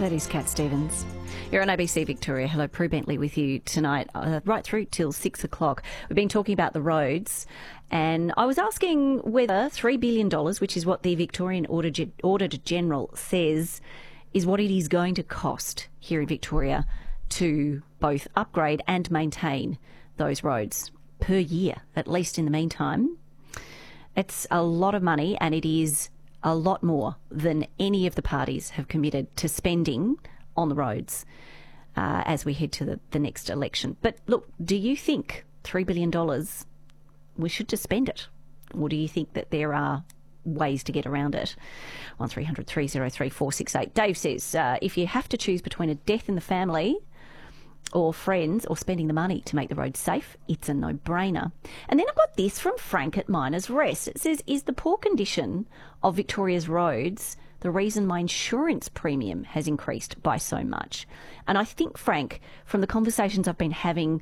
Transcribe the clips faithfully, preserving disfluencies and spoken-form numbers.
That is Cat Stevens. You're on A B C Victoria. Hello, Prue Bentley with you tonight, uh, right through till six o'clock. We've been talking about the roads, and I was asking whether three billion dollars, which is what the Victorian Auditor, Auditor General says, is what it is going to cost here in Victoria to both upgrade and maintain those roads per year, at least in the meantime. It's a lot of money, and it is a lot more than any of the parties have committed to spending on the roads uh, as we head to the, the next election. But look, do you think three billion dollars, we should just spend it? Or do you think that there are ways to get around it? one three hundred three oh three four six eight. Dave says, uh, if you have to choose between a death in the family or friends or spending the money to make the roads safe, it's a no-brainer. And then I've got this from Frank at Miners Rest. It says, is the poor condition of Victoria's roads the reason my insurance premium has increased by so much? And I think, Frank, from the conversations I've been having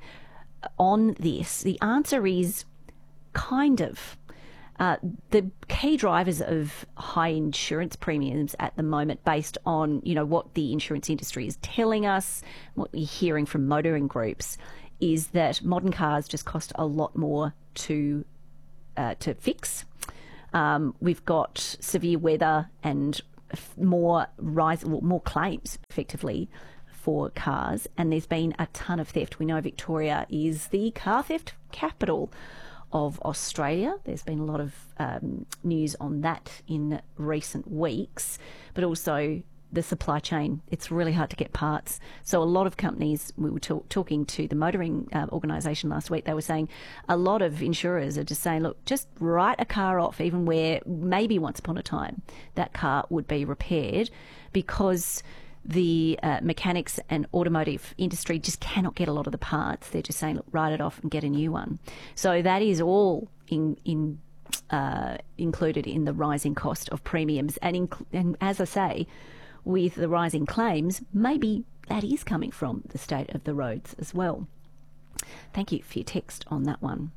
on this, the answer is kind of. Uh, the key drivers of high insurance premiums at the moment, based on, you know, what the insurance industry is telling us, what we're hearing from motoring groups, is that modern cars just cost a lot more to uh, to fix. Um, we've got severe weather and more rise, well, more claims, effectively, for cars, and there's been a ton of theft. We know Victoria is the car theft capital of Australia. There's been a lot of um, news on that in recent weeks, but also the supply chain. It's really hard to get parts. So a lot of companies, we were talk, talking to the motoring uh, organisation last week, they were saying a lot of insurers are just saying, look, just write a car off, even where maybe once upon a time that car would be repaired, because the uh, mechanics and automotive industry just cannot get a lot of the parts. They're just saying, look, write it off and get a new one. So that is all in, in uh, included in the rising cost of premiums. And, in, and as I say, with the rising claims, maybe that is coming from the state of the roads as well. Thank you for your text on that one.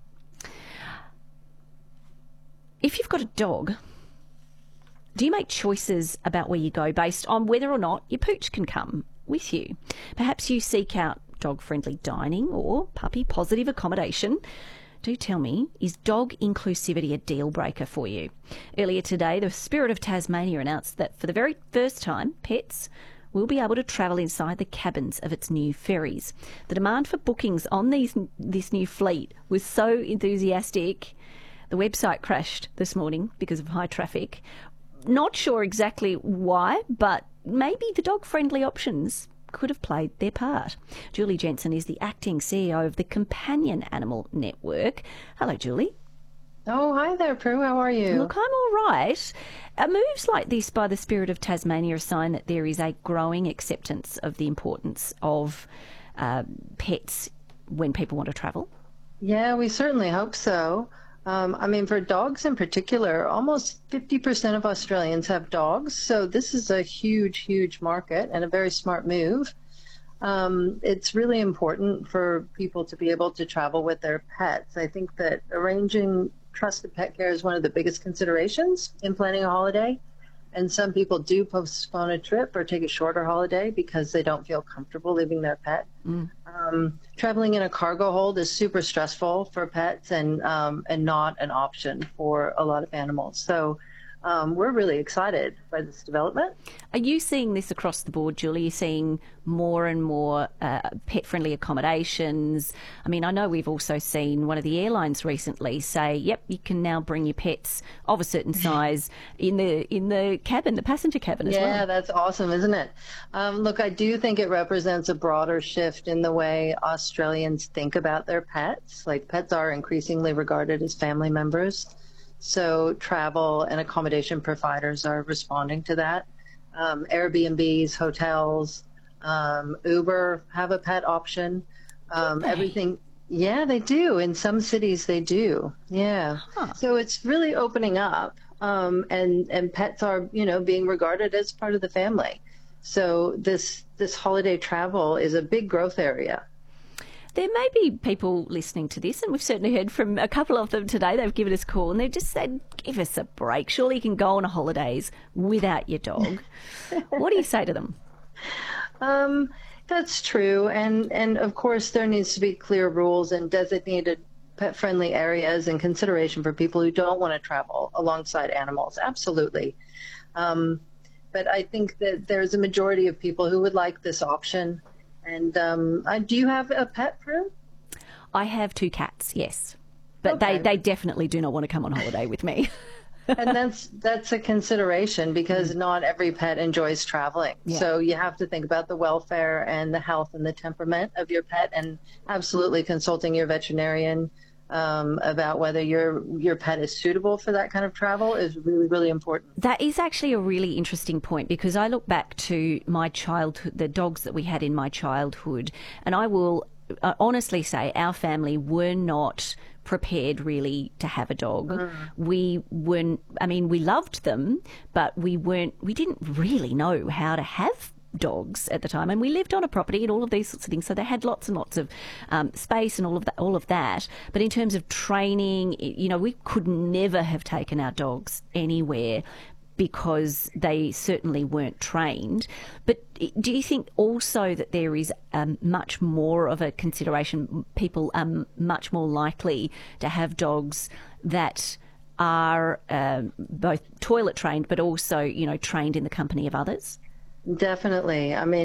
If you've got a dog, do you make choices about where you go based on whether or not your pooch can come with you? Perhaps you seek out dog-friendly dining or puppy-positive accommodation. Do tell me, is dog inclusivity a deal breaker for you? Earlier today, the Spirit of Tasmania announced that for the very first time, pets will be able to travel inside the cabins of its new ferries. The demand for bookings on these this new fleet was so enthusiastic, the website crashed this morning because of high traffic. Not sure exactly why, but maybe the dog-friendly options could have played their part. Julie Jensen is the acting C E O of the Companion Animal Network. Hello, Julie. Oh, hi there, Prue. How are you? Look, I'm all right. Uh, moves like this by the Spirit of Tasmania are a sign that there is a growing acceptance of the importance of uh, pets when people want to travel. Yeah, we certainly hope so. Um, I mean, for dogs in particular, almost fifty percent of Australians have dogs. So this is a huge, huge market and a very smart move. Um, it's really important for people to be able to travel with their pets. I think that arranging trusted pet care is one of the biggest considerations in planning a holiday. And some people do postpone a trip or take a shorter holiday because they don't feel comfortable leaving their pet. Mm. Um, traveling in a cargo hold is super stressful for pets and um, and not an option for a lot of animals. So um, we're really excited by this development. Are you seeing this across the board, Julie? Are you seeing more and more uh, pet-friendly accommodations? I mean, I know we've also seen one of the airlines recently say, yep, you can now bring your pets of a certain size in the in the cabin, the passenger cabin as yeah, well. Yeah, that's awesome, isn't it? Um, look, I do think it represents a broader shift in the way Australians think about their pets. Like, pets are increasingly regarded as family members. So travel and accommodation providers are responding to that. Um, Airbnbs, hotels, um, Uber have a pet option. Um, everything. Yeah, they do. In some cities, they do. Yeah. Huh. So it's really opening up. Um, and, and pets are, you know, being regarded as part of the family. So this, this holiday travel is a big growth area. There may be people listening to this, and we've certainly heard from a couple of them today. They've given us a call and they've just said, give us a break. Surely you can go on holidays without your dog. What do you say to them? Um, that's true, and and of course there needs to be clear rules and designated pet-friendly areas and consideration for people who don't want to travel alongside animals. Absolutely. Um, but I think that there's a majority of people who would like this option. And um, uh, do you have a pet, Prue? I have two cats, yes. But they, Okay. they definitely do not want to come on holiday with me. And that's that's a consideration because not every pet enjoys traveling. Yeah. So you have to think about the welfare and the health and the temperament of your pet, and absolutely consulting your veterinarian um, about whether your your pet is suitable for that kind of travel is really, really important. That is actually a really interesting point because I look back to my childhood, the dogs that we had in my childhood, and I will uh, honestly say our family were not prepared really to have a dog. Mm. We weren't, I mean, we loved them, but we weren't, we didn't really know how to have dogs at the time, and we lived on a property and all of these sorts of things, so they had lots and lots of um, space and all of that all of that but in terms of training, you know, we could never have taken our dogs anywhere because they certainly weren't trained. But do you think also that there is um, much more of a consideration, people are much more likely to have dogs that are um, both toilet trained but also, you know, trained in the company of others? Definitely. I mean,